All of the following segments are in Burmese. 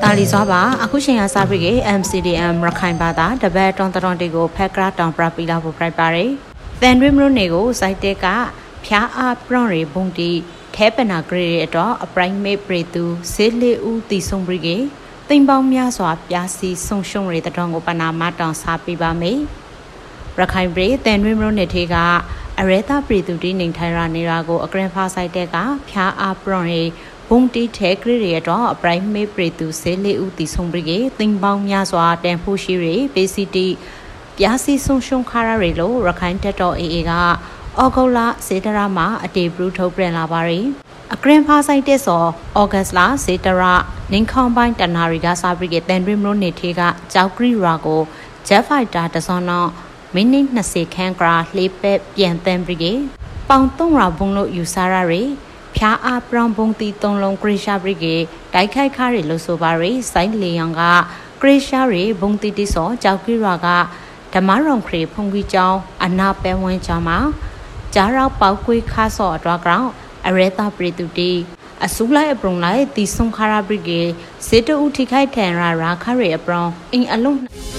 တာလီစွာပါအခုချိန်ကစားပြီး MCDM ရခိုင်ဘာသာတပတ်တောင်းတောင်းတီကိုဖက်ကရာတောင်ပရပီလာဖို့ပြပါတယ်။တန်ရွေးမျိုးနေကိုစိုက်တဲ့ကဖျားအားပရွန်ရီဘုံတီထဲပနာဂရီရဲ့တော့အပရိုင်မေပရီတူဆေးလေးဦးတီဆုံပြီးတိမ်ပေါင်းများစွာပြားစီဆုံရှုံရီတတော်ကိုပနာမတောင်စားပေးပါမယ်။ရခိုင်ပြည်တန်ရွေးမျိုးနေထေကအရဲသားပရီတူတီနေထိုင်ရနေတာကိုအကရင်ဖာစိုက်တဲ့ကဖျားအားပရွန်ရီဘုံတီထဲဂရီရဲ့တော့အပရိုင်မေပရီတူဆေးလေးဦးတီဆုံပြီးတိမ်ပေါင်းများစွာတန်ဖိုးရှိရီပေစီတီပြားစီဆုံရှုံခါရရီလို့ရခိုင်တက်တော်အေကဩဂုတ်လစေတရာမှာအတေဘရူထုတ်ပြန်လာပါရီအကရင်ဖာဆိုင်တဲ့စောဩဂတ်လစေတရာနင်းခေါင်ပိုင်းတနာရီကစားပြီးတန်ရီမလို့နေထေကကြောက်ကရီရာကိုဂျက်ဖိုက်တာတစောနောမိနစ်20ခန်းကရာလှေပက်ပြန်တန်ပြီးပေါင်3ရာဘုံလို့ယူဆရရီဖျားအားပရောင်ဘုံတီ3လုံးဂရိရှာဘရီတိုက်ခိုက်ခါရီလို့ဆိုပါရီစိုင်းလီယံကဂရိရှာရီဘုံတီတိစောကြောက်ကရီရာကဓမ္မရုံခရီဖုန်ကြီးကျောင်းအနာပဲဝန်းကျောင်းမှာကြားရောက်ပေါကွေးခါစောအတွားကောင်အရဲတာပရိတူတီအစူလိုက်အပရုံလိုက်တီဆုံခါရဘရီစေတူထိခိုက်ထန်ရာခရီအပရုံအင်းအလုံး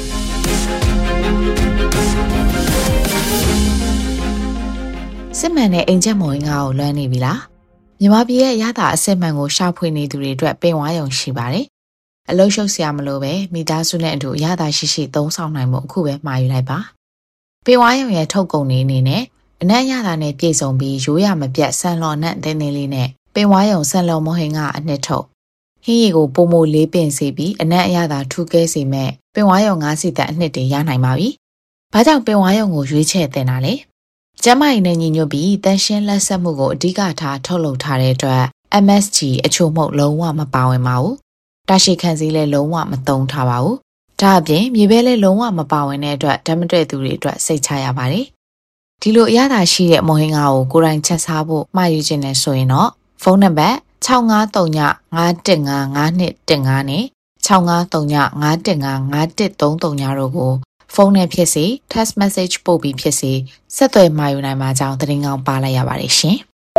စစ်မှန်တဲ့အင်ဂျက်မော်ငါကိုလွှမ်းနေပြီလားမြန်မာပြည်ရဲ့ရတာအစစ်မှန်ကိုရှာဖွေနေသူတွေအတွက်ပင်ဝါရုံရှိပါတယ်အလုံးရှုပ်စရာမလိုပဲမိသားစုနဲ့အတူရတာရှိရှိသုံးဆောင်နိုင်မှုအခုပဲမှာယူလိုက်ပါပင်ဝါရုံရဲ့ထုတ်ကုန်နေအနေနဲ့အနက်ရတာနဲ့ပြည့်စုံပြီးရိုးရမပြတ်ဆန်လော်နဲ့တင်းတင်းလေးနဲ့ပင်ဝါရုံဆန်လော်မဟင်ကအနှစ်ထုတ်ဟင်းရီကိုပုံမိုလေးပင်စေပြီးအနက်အရသာထူကဲစေမဲ့ပင်ဝါရုံ၅စီတက်အနှစ်တွေရနိုင်ပါပြီဘာကြောင့်ပင်ဝါရုံကိုရွေးချယ်တင်တာလဲကျမကြီးနဲ့ညီညွတ်ပြီးတန်ရှင်းလက်ဆက်မှုကိုအဓိကထားထုတ်လုပ်ထားတဲ့အတွက် MSG အချို့မှုလုံးဝမပါဝင်ပါဘူး။တာရှိခံစည်းလည်းလုံးဝမသုံးထားပါဘူး။ဒါအပြင်မြေပဲလည်းလုံးဝမပါဝင်တဲ့အတွက်ဓာတ်မတည့်သူတွေအတွက်စိတ်ချရပါတယ်။ဒီလိုအရသာရှိတဲ့မော်ဟင်းကားကိုကိုယ်တိုင်ချက်စားဖို့မှာယူခြင်းနဲ့ဆိုရင်တော့ဖုန်းနံပါတ်65395155နဲ့6539515533တို့ကိုဖုန်းနဲ့ဖြစ်စေ text message ပို့ပြီးဖြစ်စေဆက်သွယ်မှာယူနိုင်မှာကြောင်းသတင်းကောင်းပါလိုက်ရပါတယ်ရှင်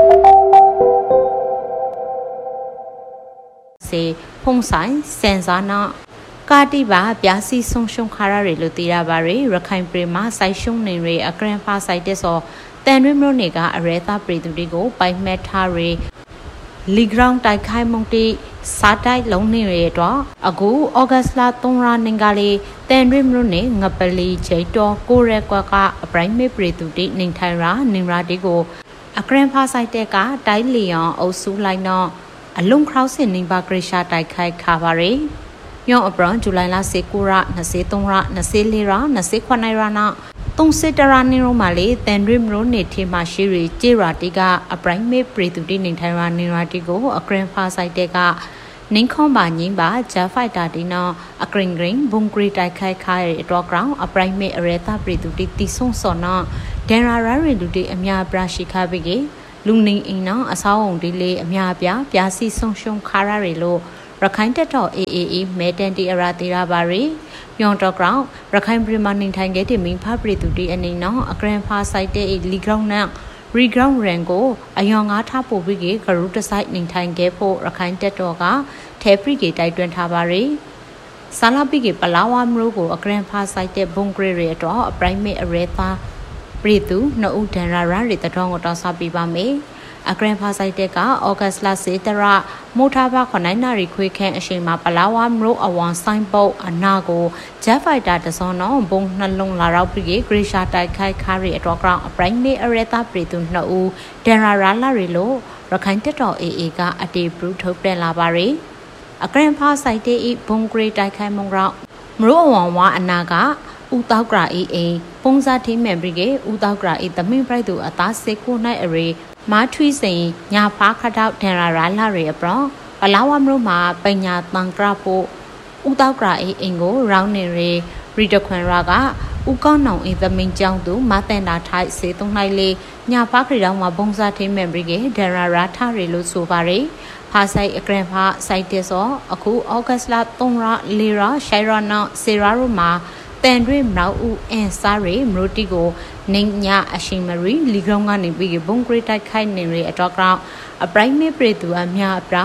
။စေဖုန်းဆိုင်စင်ဆာနာကာတီပါပြားစီဆုံရှုံခါရရီလို့သိရပါရီရခိုင်ပြည်မှာစိုက်ရှုံနေရီအကရင်ဖာစိုက်တဲ့ဆိုတန်ရွေးမျိုးနေကအရဲသားပြည်သူတွေကိုပိုင်မက်ထားရီလီဂရောင်းတိုက်ခိုင်မုန်တီစားတိုက်လုံးနေရတော့အခုဩဂတ်လ3ရက်နေ့ကလေးတန်ရွေးမျိုးနေငပလီချေတော်ကိုရဲကွက်ကအပရိုင်မေပရီတူတီနေထိုင်ရာနေရာတီကိုအကရင်ဖာဆိုင်တဲ့ကတိုင်းလီယံအုပ်စုလိုက်တော့အလုံးခရောက်စင်နေပါဂရိရှာတိုက်ခိုက်ခါပါရီယောအပရန်ဇူလိုင်လ19ရက်23ရက်24ရက်29ရက်နောက်30တရာနေရောမှာလေတန်ရွေးမျိုးနေထေမှာရှိရီကျေရာတီကအပရိုင်မေပရီတူတီနေထိုင်ရာနေရာတီကိုအကရင်ဖာဆိုင်တဲ့ကနင်းခွန်ပါငင်းပါဂျာဖိုက်တာတီနော်အကရင်ဂရင်းဘုံဂရီတိုက်ခိုက်ခါရတော့ကောင်အပရိုင်မေအရဲတာပရီတူတီတီဆုံစောနော်ဒန်ရာရီလူတီအများပရာရှိခါပြီးကလူနေအိမ်နော်အဆောင်းအုံဒီလေးအများပြပြားစီဆုံရှုံခါရရီလို့ရခိုင်တက်တော် AAE မဲတန်တီအရာတီရာပါရီယောင်တော့ကောင်ရခိုင်ပြည်မှာနေထိုင်ခဲ့တဲ့မင်းဖပရီတူတီအနေနော်အကရင်ဖာဆိုင်တဲ့လီဂရောင်းနဲ့ရီဂရောင်းရန်ကိုအယောင်ငါထားပို့ပြီးကဂရုတစိုက်နေထိုင်ခဲ့ဖို့ရခိုင်တက်တော်ကထဲပရီတိုက်တွန်းထားပါရီဆာလာပီကပလာဝါမရိုကိုအကရင်ဖာဆိုင်တဲ့ဘုံဂရီရတော့အပရိုင်မေအရဲသားပရီတူနှုတ်ဒန်ရာရီတတော်ကိုတောင်းစားပေးပါမယ်အကရင်ဖာဆိုင်တဲ့ကဩဂတ်လစေတရမိုထာဘခွန်နိုင်နာရီခွေခန့်အချိန်မှာပလာဝါမရိုအဝန်ဆိုင်ပုတ်အနာကိုဂျက်ဖိုက်တာတစောနော်ဘုံနှလုံးလာရောက်ပြီးဂရိရှာတိုက်ခိုက်ခါရီအတော်ကောင်အပရိုင်မေအရဲသားပရီတူနှုတ်ဒန်ရာလာရီလို့ရခိုင်တက်တော် AA ကအတေဘရူထုတ်ပြန်လာပါရီအကရင်ဖာဆိုင်တဲ့ဘုံဂရီတိုက်ခိုက်မုံရောက်မရိုအဝန်ဝါအနာကဥတောက်ကရာအိပုံစားထင်းမြန်ပြီးကဥတောက်ကရာသမင်းပြိုက်သူအသားစေကိုနိုင်အရေမာထွီစိန်ညာဖားခတောက်ဒန်ရာလာရီအပရောပလာဝမရိုမှာပညာတန်ကရဖို့ဥတောက်ကရာအိကိုရောင်းနေရီတခွန်ရာကဥကောင်းနောင်သမင်းကျောင်းသူမတန်တာထိုက်စေသုံးနိုင်လေညာဖားခတောက်မှာပုံစားထင်းမြန်ပြီးကဒန်ရာထားရီလို့ဆိုပါရီဖာဆိုင်အကရင်ဖာဆိုင်တဲ့ဆိုအခုဩဂတ်လ3ရက်4ရက်ရှိုင်ရနော်စေရာရိုမှာတန်ရွေးမနောက်ဦးအန်စားရီမရိုတီကိုနင်းညအရှိမရီလီဂရောင်းကနေပြီးဘုံဂရီတိုက်ခိုက်နေရအတော့ကောင်အပရိုင်မေပရီတူအများအပြားတ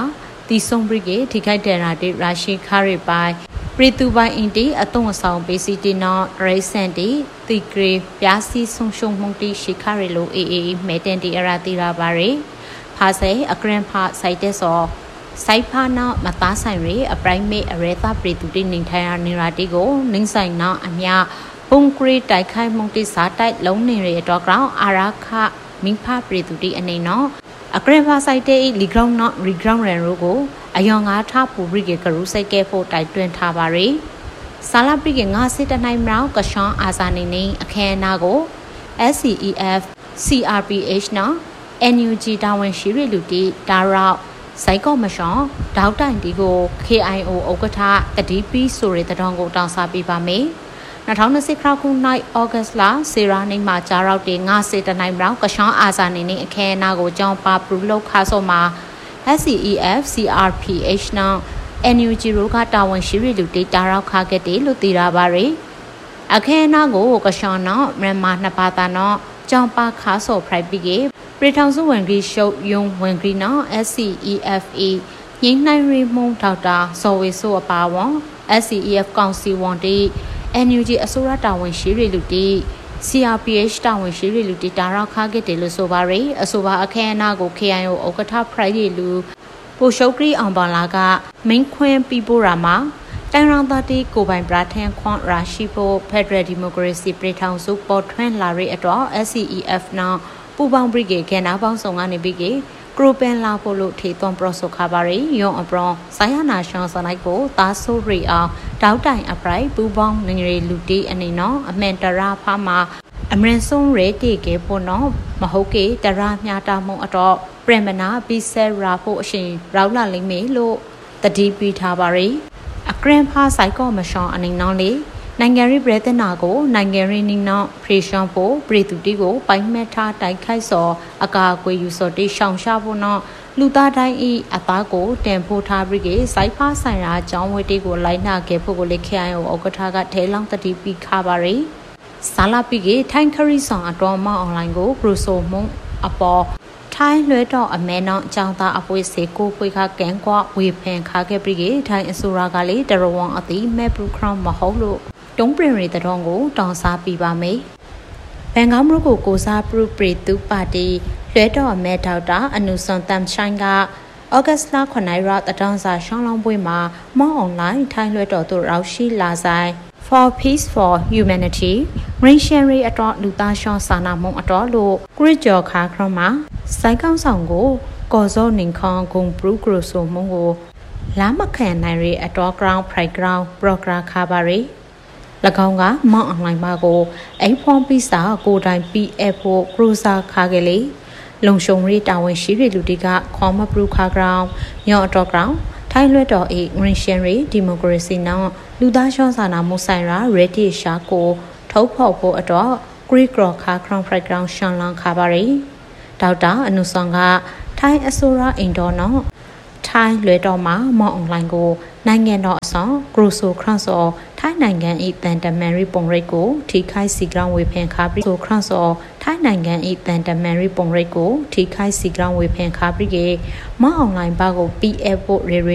တီဆုံပရိကေထိခိုက်တဲ့ရာတိရာရှိခါရီပိုင်ပရိတူပိုင်အင်တီအတုံးအဆောင်ပေးစီတီနော်ရိစန်တီတီဂရီပြာစီဆုံရှုံမှုန်တီရှိခါရီလိုအေမဲတန်တီအရာတီရာပါရီဖာဆေအကရန်ဖာစိုက်တဲ့စောစိုက်ဖာနာမသားဆိုင်ရီအပရိုင်မေအရဲတာပရိတူတီနေထိုင်ရာနေရာတီကိုနင်းဆိုင်နာအမြပုံကရီတိုက်ခိုက်မှုန်တီစားတိုက်လုံးနေရတော့ကောင်အာရခမိဖပရိတူတီအနေနော်အကရန်ဖာစိုက်တဲ့လီဂရောင်းနော်ရီဂရောင်းရန်ရိုကိုအယောင်ငါထပူပရိကေကရုစိုက်ကဲဖို့တိုက်တွန်းထားပါရီဆာလာပရိကေငါစစ်တနိုင်မြောက်ကရှောင်းအာဇာနေနေအခမ်းအနားကို SCEF CRPH နော် NUG တာဝန်ရှိရလူတီဒါရောက်စိုက်ကော့မရှောင်းဒေါက်တိုင်တီကို KIO ဥက္ကဋ္ဌတတိပီဆိုရတဲ့တောင်ကိုတောင်းစားပေးပါမယ်2020ခုနှစ်ဩဂတ်လစေရာနေမှာကြားရောက်တဲ့ငါစစ်တနိုင်မြောက်ကရှောင်းအာဇာနေနေအခမ်းအနားကိုကြောင်းပါပရူလောက်ခါဆော့မှာSCEF CRPH နော် NUG ရိုကတာဝန်ရှိရလူတေတာရောက်ခါခဲ့တယ်လို့သိရပါရယ်အခမ်းအနားကိုကရှောင်းနော်မြန်မာနှစ်ပါးသားနော်ကြောင်းပါခါဆော့ဖရိုက်ပြီးကပရိထောင်စုဝင်ကြီးရှုပ်ယုံဝင်ကြီးနော် SCEFE ငိမ့်နိုင်ရီမုံဒေါက်တာဇော်ဝေဆိုအပါဝန် SCEF ကောင်စီဝန်တီ NUG အစိုးရတာဝန်ရှိရလူတီ CRPH တာဝန်ရှိရလူတီတာရောက်ခါခဲ့တယ်လို့ဆိုပါရယ်အဆိုပါအခမ်းအနားကို KIO ဥက္ကဋ္ဌဖရိုက်ရီလူပိုရှုပ်ကရီအောင်ပါလာကမင်းခွင်းပြီးပို့ရာမှာတိုင်ရောင်သားတီကိုပိုင်ပရာထန်ခွန်ရာရှိဖို့ Federal Democracy ပြည်ထောင်စုပေါ်ထွန်းလာရဲ့အတွက် SCEF နော်ပူပေါင်းပရိကေကနာပေါင်းဆောင်ကနေပြီးကကရိုပန်လာဖို့လို့ထေသွန်ပရဆိုခါပါရီယွန်အပရွန်ဆိုင်ယာနာရှောင်းစလိုက်ကိုတာဆိုရီအောင်တောက်တိုင်အပရိုက်ပူပေါင်းနေရီလူတီအနေနော်အမှန်တရာဖာမှာအမရင်ဆုံးရဲတေကေဖို့နော်မဟုတ်ကေတရာမြတာမုံအတော့ပရမနာဘီဆယ်ရာဖို့အရှင်ရောက်လာလိမ့်မယ်လို့တတိပီထားပါရီအကရင်ဖာဆိုင်ကောမရှောင်းအနေနော်လေနိုင်ငံရေးပြည်သက်နာကိုနိုင်ငံရေးနင်းနောက်ဖရီရှောင်းဖို့ပြည်သူတီကိုပိုင်မဲ့ထားတိုက်ခိုက်စောအကာအကွယ်ယူစောတိရှောင်ရှားဖို့နော်လူသားတိုင်းဤအသားကိုတန်ဖိုးထားပြီးကစိုက်ဖားဆိုင်ရာအကြောင်းဝေးတေကိုလိုက်နာခဲ့ဖို့ကိုလေခိုင်ဥက္ကဋ္ဌကထဲလောင်းတတိပိခါပါရီဆာလာပိကေထိုင်ခရီဆောင်အတော်မအွန်လိုင်းကိုပရိုဆိုမုံအပေါ်ထိုင်းလွဲတော့အမဲနောက်အကြောင်းသားအပွေစေကိုပွေခကန်ကွာဝေဖန်ခါခဲ့ပြီးကထိုင်းအစိုးရကလေတရဝန်အတိမဲပရူခရောင်းမဟုတ်လို့တုံးပရင်ရီတတော်ကိုတောင်းစားပြပါမယ်ဘန်ကောက်မြို့ကိုစားပရူပရီတူပါတီလွဲတော့အမဲဒေါက်တာအနုစွန်တမ်ဆိုင်ကဩဂတ်လ9ရက်တတောင်းစာရှောင်းလောင်းပွဲမှာမော့အွန်လိုင်းထိုင်းလွဲတော့သူရောက်ရှိလာဆိုင် For Peace for Humanity ရင်းရှယ်ရီအတော်လူသားရှောင်းစာနာမုံအတော်လို့ဂရစ်ဂျော်ခါခရမှာစိုက်ကောင်းဆောင်ကိုကော်စောနင်ခေါန်ဂုံပရူဂရိုဆိုမုံကိုလာမခံနိုင်ရီအတော် ground pride ground program ခါပါရီ၎င်းကမောင်အွန်လိုင်းမှာကိုအိမ်ဖောင်းပီစာကိုတိုင် PF ဖို့ကရူစာခါကလေးလုံရှုံရီတာဝန်ရှိရလူတီကခေါ်မပရူခါဂရောင်းညော့အတော်ဂရောင်းထိုင်းလွတ်တော်အေဂရင်းရှင်ရီဒီမိုကရေစီနောက်လူသားရှောင်းစာနာမှုဆိုင်ရာရက်တီရှာကိုထုတ်ဖော်ဖို့အတော့ဂရီဂရောခါခရောင်းဖရိုက်ဂရောင်းရှန်လန်ခါပါရီဒေါက်တာအနုဆောင်ကထိုင်းအစိုးရအိမ်တော်နော်ထိုင်းလွဲတော်မှာမောင်အွန်လိုင်းကိုနိုင်ငံတော်အဆောင်ဂရိုဆိုခရန့်စောထိုင်းနိုင်ငံ၏တန်တမန်ရီပုံရိတ်ကိုထိခိုက်စီဂရောင်းဝေဖန်ခါပြီးဆိုခရန့်စောထိုင်းနိုင်ငံ၏တန်တမန်ရီပုံရိတ်ကိုထိခိုက်စီဂရောင်းဝေဖန်ခါပြီးကမောင်အွန်လိုင်းဘာကို PF ဖို့